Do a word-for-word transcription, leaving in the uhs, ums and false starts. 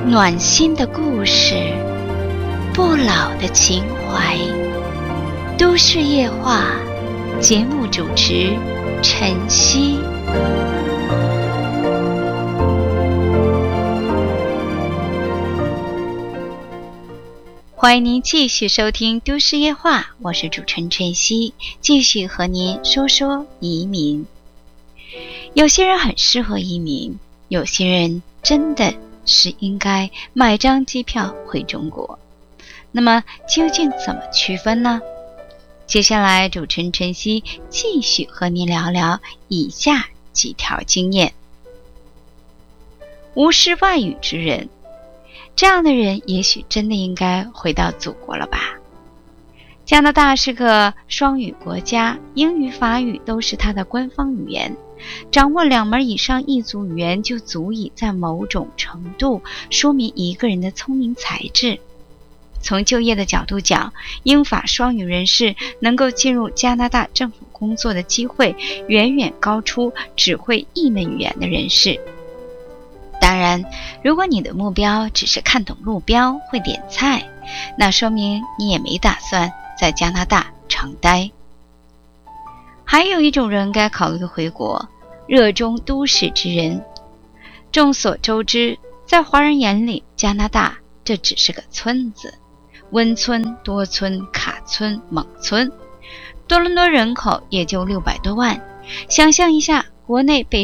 暖心的故事，不老的情怀。都市夜话节目主持晨曦。欢迎您继续收听都市夜话，我是主持人晨曦，继续和您说说移民。有些人很适合移民，有些人真的是应该买张机票回中国。那么究竟怎么区分呢？接下来主持人晨曦继续和您聊聊以下几条经验。无视外语之人，这样的人也许真的应该回到祖国了吧。加拿大是个双语国家，英语法语都是它的官方语言，掌握两门以上异族语言就足以在某种程度说明一个人的聪明才智。从就业的角度讲，英法双语人士能够进入加拿大政府工作的机会远远高出只会一门语言的人士。当然，如果你的目标只是看懂路标会点菜，那说明你也没打算在加拿大长待。还有一种人该考虑回国，热衷都市之人。众所周知，在华人眼里，加拿大这只是个村子，温村、多村、卡村、蒙村，多伦多人口也就六百多万。想象一下，国内被